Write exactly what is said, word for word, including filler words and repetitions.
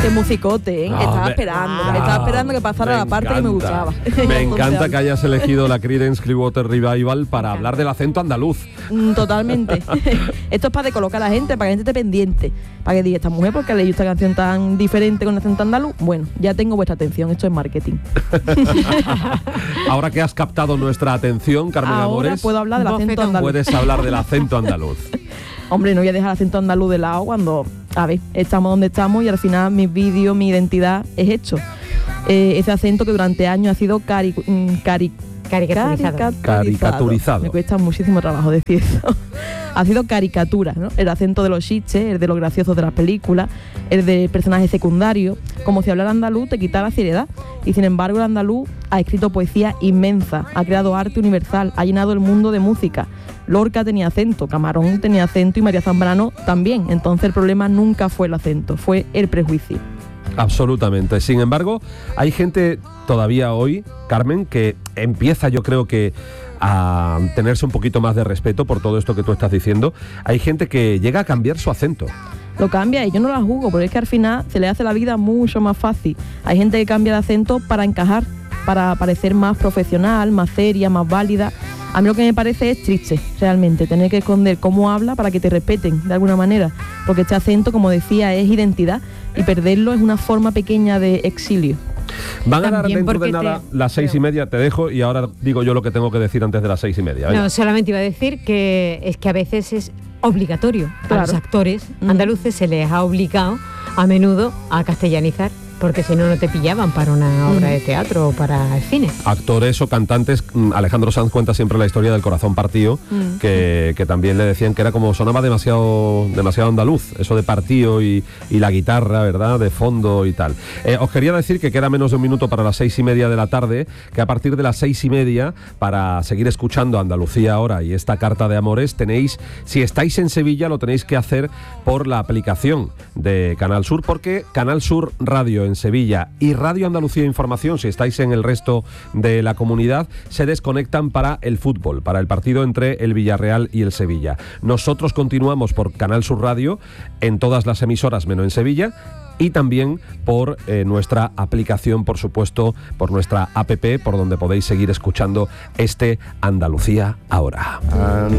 Qué musicote, ¿eh? Ah, estaba me- esperando, ah, estaba esperando que pasara me la parte que me encanta. gustaba. Me encanta que hayas elegido la Creedence Clearwater Revival para hablar del acento andaluz. Mm, Totalmente. Esto es para descolocar a la gente, para que la gente esté pendiente. Para que diga, esta mujer, ¿por qué ha leído esta canción tan diferente con acento andaluz? Bueno, ya tengo vuestra atención, esto es marketing. Ahora que has captado nuestra atención, Carmen Ahora Amores, puedo hablar del acento Bofetón. andaluz. puedes hablar del acento andaluz. Hombre, no voy a dejar el acento andaluz de lado cuando, a ver, estamos donde estamos y al final mi vídeo, mi identidad es esto. Eh, ese acento que durante años ha sido cari, mm, cari, Caricaturizado. Caricaturizado. Me cuesta muchísimo trabajo decir eso. Ha sido caricatura, ¿no? El acento de los chistes, el de los graciosos de las películas, el de personajes secundarios. Como si hablar andaluz te quitara seriedad. Y sin embargo el andaluz ha escrito poesía inmensa, ha creado arte universal, ha llenado el mundo de música. Lorca tenía acento, Camarón tenía acento y María Zambrano también. Entonces el problema nunca fue el acento, fue el prejuicio. Absolutamente. Sin embargo, hay gente todavía hoy, Carmen, que empieza, yo creo que a tenerse un poquito más de respeto por todo esto que tú estás diciendo. Hay gente que llega a cambiar su acento. Lo cambia y yo no la juzgo, porque es que al final se le hace la vida mucho más fácil. Hay gente que cambia de acento para encajar, para parecer más profesional, más seria, más válida. A mí lo que me parece es triste, realmente, tener que esconder cómo habla para que te respeten de alguna manera. Porque este acento, como decía, es identidad y perderlo es una forma pequeña de exilio. Van a dar También dentro de porque nada te- las seis y media, te dejo y ahora digo yo lo que tengo que decir antes de las seis y media. Venga. No, solamente iba a decir que es que a veces es obligatorio. Claro. A los actores Mm. andaluces se les ha obligado a menudo a castellanizar, porque si no, no te pillaban para una obra de teatro o para el cine. Actores o cantantes, mm, Alejandro Sanz cuenta siempre la historia del corazón partido, Mm. que, que también le decían que era como sonaba demasiado demasiado andaluz, eso de partido y, y la guitarra, ¿verdad?, de fondo y tal. Eh, os quería decir que queda menos de un minuto para las seis y media de la tarde, que a partir de las seis y media, para seguir escuchando Andalucía Ahora y esta carta de amores, tenéis, si estáis en Sevilla, lo tenéis que hacer por la aplicación de Canal Sur, porque Canal Sur Radio en Sevilla y Radio Andalucía Información, si estáis en el resto de la comunidad, se desconectan para el fútbol, para el partido entre el Villarreal y el Sevilla. Nosotros continuamos por Canal Sur Radio en todas las emisoras menos en Sevilla y también por eh, nuestra aplicación, por supuesto, por nuestra app, por donde podéis seguir escuchando este Andalucía Ahora.